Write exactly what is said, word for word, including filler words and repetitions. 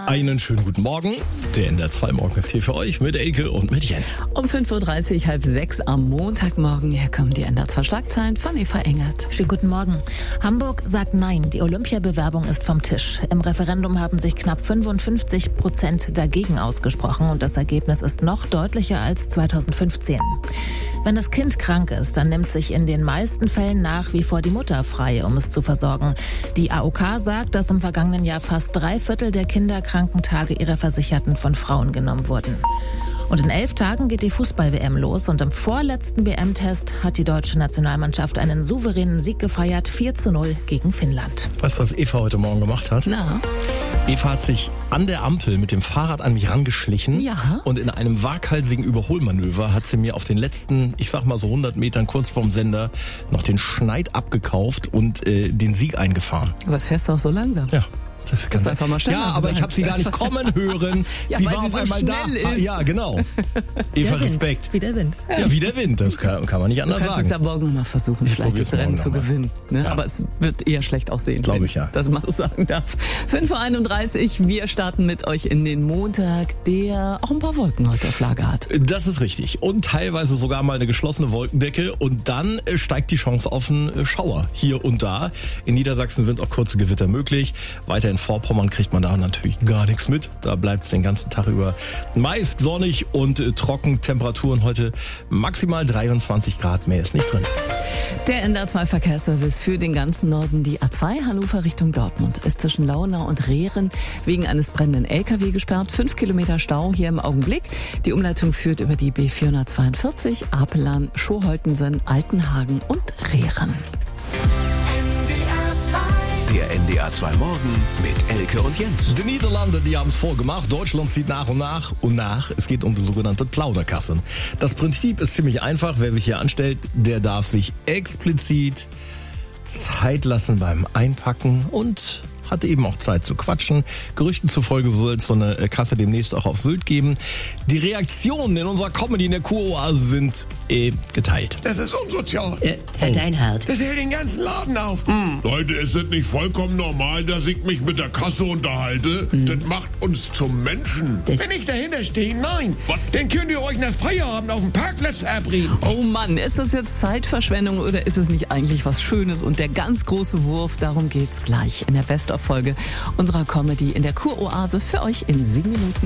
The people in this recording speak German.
Einen schönen guten Morgen. Der N D R zwei Morgen ist hier für euch mit Elke und mit Jens. Um fünf Uhr dreißig, halb sechs am Montagmorgen. Hier kommen die N D R zwei Schlagzeilen von Eva Engert. Schönen guten Morgen. Hamburg sagt Nein, die Olympiabewerbung ist vom Tisch. Im Referendum haben sich knapp fünfundfünfzig Prozent dagegen ausgesprochen und das Ergebnis ist noch deutlicher als zweitausendfünfzehn. Wenn das Kind krank ist, dann nimmt sich in den meisten Fällen nach wie vor die Mutter frei, um es zu versorgen. Die A O K sagt, dass im vergangenen Jahr fast drei Viertel der Kinderkrankentage ihrer Versicherten von Frauen genommen wurden. Und in elf Tagen geht die Fußball-W M los und im vorletzten W M-Test hat die deutsche Nationalmannschaft einen souveränen Sieg gefeiert, vier zu null gegen Finnland. Weißt du, was Eva heute Morgen gemacht hat? Na? Eva hat sich an der Ampel mit dem Fahrrad an mich rangeschlichen. Ja. Und in einem waghalsigen Überholmanöver hat sie mir auf den letzten, ich sag mal so hundert Metern kurz vorm Sender noch den Schneid abgekauft und äh, den Sieg eingefahren. Was fährst du auch so langsam? Ja. Das Kannst einfach mal schneller Ja, aber sein. ich habe sie gar nicht kommen hören. Ja, sie weil war sie auf so einmal schnell da. ist. Ja, genau. Eva, Wind, Respekt. wie der Wind. Ja, wie der Wind, das kann, kann man nicht Du anders kannst sagen. es ja morgen noch mal versuchen, Ich vielleicht das probier's Rennen morgen zu noch mal. gewinnen. Ne? Ja. Aber es wird eher schlecht aussehen, Glaub wenn ich, ja. das mal so sagen darf. fünf Uhr einunddreißig, wir starten mit euch in den Montag, der auch ein paar Wolken heute auf Lager hat. Das ist richtig. Und teilweise sogar mal eine geschlossene Wolkendecke. Und dann äh, steigt die Chance auf einen äh, Schauer hier und da. In Niedersachsen sind auch kurze Gewitter möglich. Weiter in Vorpommern kriegt man da natürlich gar nichts mit. Da bleibt es den ganzen Tag über meist sonnig und äh, trocken. Temperaturen heute maximal dreiundzwanzig Grad. Mehr ist nicht drin. Der N D R zwei Verkehrsservice für den ganzen Norden. Die A zwei Hannover Richtung Dortmund ist zwischen Launau und Rehren wegen eines brennenden L K W gesperrt. Fünf Kilometer Stau hier im Augenblick. Die Umleitung führt über die B vierhundertzweiundvierzig, Apelern, Schoholtensen, Altenhagen und Rehren. Der N D R zwei Morgen mit Elke und Jens. Die Niederlande, die haben es vorgemacht. Deutschland zieht nach und nach und nach. Es geht um die sogenannte Plauderkasse. Das Prinzip ist ziemlich einfach. Wer sich hier anstellt, der darf sich explizit Zeit lassen beim Einpacken und hat eben auch Zeit zu quatschen. Gerüchten zufolge soll es so eine Kasse demnächst auch auf Sylt geben. Die Reaktionen in unserer Comedy in der Kuroase sind eh geteilt. Das ist unsozial. Äh, Herr Oh. Deinhardt. Das hält den ganzen Laden auf. Hm. Leute, ist es nicht vollkommen normal, dass ich mich mit der Kasse unterhalte? Das macht uns zum Menschen. Wenn ich dahinter stehe, nein. Was? Dann könnt ihr euch nach Feierabend auf dem Parkplatz verabreden. Oh Mann, ist das jetzt Zeitverschwendung oder ist es nicht eigentlich was Schönes? Und der ganz große Wurf, darum geht's gleich in der Best-of-Folge unserer Comedy in der Kuroase für euch in sieben Minuten.